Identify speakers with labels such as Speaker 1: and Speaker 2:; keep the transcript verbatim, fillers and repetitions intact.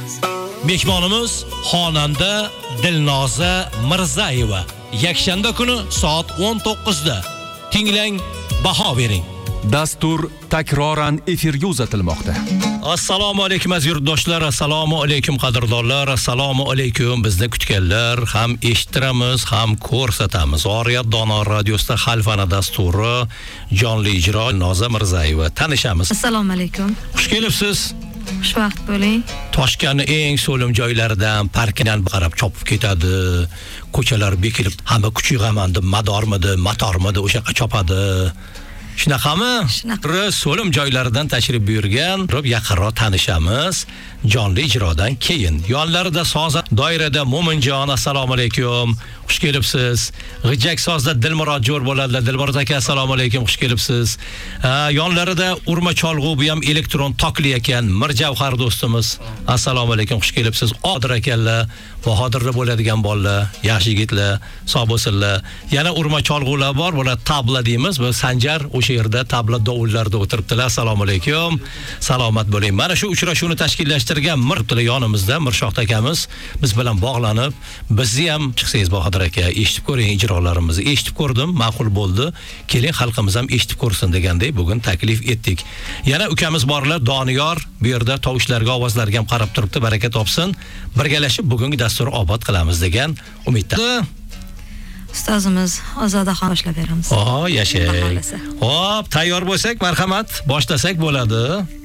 Speaker 1: Mehmonimiz xonanda Dilnoza Mirzayeva. Yakshanba kuni soat o'n to'qqizda. Tinglang, baho bering.
Speaker 2: Dastur takroran efirga uzatilmoqda.
Speaker 1: Assalomu alaykum aziz yurtdoshlar, assalomu alaykum qadrdonlar, assalomu alaykum bizda kutganlar, ham eshittiramiz, ham ko'rsatamiz. Oriyat Dono radiosida Xalfana dasturi jonli ijro Dilnoza Mirzayeva. Tanishamiz.
Speaker 3: Assalomu alaykum.
Speaker 1: Xush kelibsiz.
Speaker 3: Xushvaqt bo'ling.
Speaker 1: Toshkentning eng so'lim joylaridan parkidan qarab chopib ketadi. Ko'chalar bekilib, hamma kuchug'amandi, madormidi, motormidi o'sha yoqqa chopadi. Shunaqami?
Speaker 3: Shunaqa.
Speaker 1: So'lim joylaridan tashrif buyurgan, yaqinroq tanishamiz. Jonli ijrodan keyin. Yonlarida soza doirada Mo'minjon, assalomu alaykum. Xush kelibsiz. G'ijak sozda Dilmurod Jo'r bo'ladi. Dilmurod aka, assalomu alaykum. Xush kelibsiz. Yonlarida urma cholg'u, bu ham elektron tokli ekan. Mirjavhar do'stimiz. Assalomu alaykum. Xush kelibsiz. Odir akallar, Bahodirda bo'ladigan bolalar, yaxshi yigitlar, sog' bo'lsinlar. Yana urma cholg'ular bor, bular tabla deymiz. Bu Sanjar o'sha yerda tabla dovullarda o'tiribdilar. Assalomu alaykum. Salomat bo'ling. Mana shu uchrashuvni tashkillashtirgan Mirtila yonimizda, Mirshoq akamiz biz bilan bog'lanib, bizni ham chiqsangiz Bahodir aka, eshitib ko'ring ijrolarimizni. Eshitib ko'rdim, ma'qul bo'ldi. Keling xalqimiz ham eshitib ko'rsin degandek bugun taklif etdik. Yana ukamiz borlar, Doniyor bu yerda tovushlarga, ovozlarga ham qarab turibdi, baraka topsin. Birgalashib bugungi dasturni obod qilamiz degan umidda.
Speaker 3: Ustozimiz Ozodaxon boshlab beramiz.
Speaker 1: Oh, yashay. Hop, tayyor bo'lsak, marhamat, boshlasak bo'ladi.